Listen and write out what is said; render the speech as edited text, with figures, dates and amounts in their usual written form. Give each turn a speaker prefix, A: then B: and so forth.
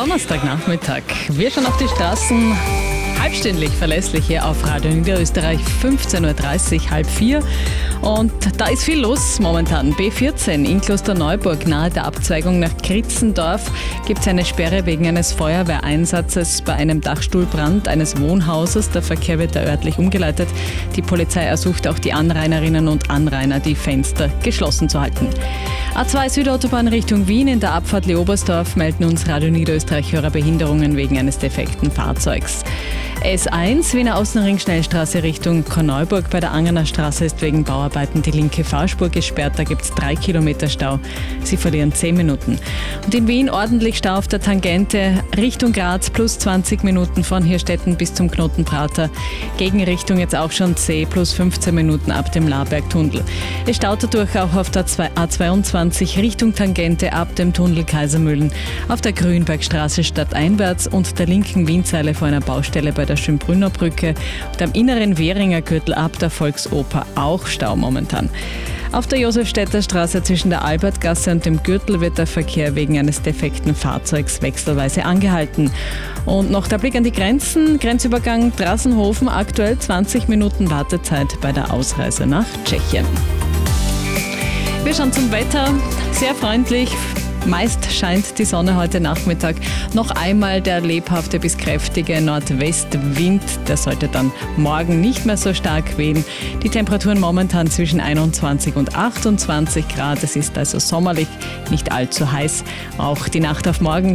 A: Donnerstagnachmittag. Wir schauen auf die Straßen. Halbstündlich verlässlich hier auf Radio Niederösterreich, 15.30 Uhr, halb vier. Und da ist viel los momentan. B14 in Klosterneuburg nahe der Abzweigung nach Kritzendorf gibt es eine Sperre wegen eines Feuerwehreinsatzes bei einem Dachstuhlbrand eines Wohnhauses. Der Verkehr wird da örtlich umgeleitet. Die Polizei ersucht auch die Anrainerinnen und Anrainer, die Fenster geschlossen zu halten. A2 Südautobahn Richtung Wien in der Abfahrt Leobersdorf melden uns Radio Niederösterreich Hörer Behinderungen wegen eines defekten Fahrzeugs. S1 Wiener Außenring Schnellstraße Richtung Korneuburg bei der Angener Straße ist wegen Bauarbeiten die linke Fahrspur gesperrt. Da gibt es 3 Kilometer Stau. Sie verlieren 10 Minuten. Und in Wien ordentlich Stau auf der Tangente Richtung Graz plus 20 Minuten von Hirstetten bis zum Knotenprater. Gegenrichtung jetzt auch schon C plus 15 Minuten ab dem Labergtunnel. Es staut dadurch auch auf der A22 Richtung Tangente ab dem Tunnel Kaisermühlen, auf der Grünbergstraße stadteinwärts und der linken Wienzeile vor einer Baustelle bei der Schönbrunner Brücke und am inneren Währinger Gürtel ab der Volksoper auch Stau momentan. Auf der Josefstädter Straße zwischen der Albertgasse und dem Gürtel wird der Verkehr wegen eines defekten Fahrzeugs wechselweise angehalten. Und noch der Blick an die Grenzen. Grenzübergang Drassenhofen, aktuell 20 Minuten Wartezeit bei der Ausreise nach Tschechien. Wir schauen zum Wetter. Sehr freundlich. Meist scheint die Sonne heute Nachmittag. Noch einmal der lebhafte bis kräftige Nordwestwind. Der sollte dann morgen nicht mehr so stark wehen. Die Temperaturen momentan zwischen 21 und 28 Grad. Es ist also sommerlich, nicht allzu heiß. Auch die Nacht auf morgen